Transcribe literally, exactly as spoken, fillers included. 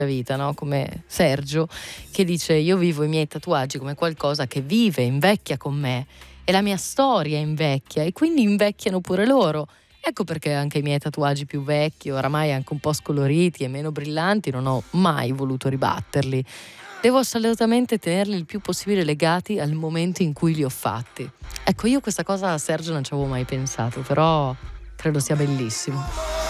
vita, no? Come Sergio, che dice: io vivo i miei tatuaggi come qualcosa che vive, invecchia con me, e la mia storia invecchia, e quindi invecchiano pure loro. Ecco perché anche i miei tatuaggi più vecchi, oramai anche un po' scoloriti e meno brillanti, non ho mai voluto ribatterli. Devo assolutamente tenerli il più possibile legati al momento in cui li ho fatti. Ecco, io questa cosa a Sergio non ci avevo mai pensato, però credo sia bellissimo.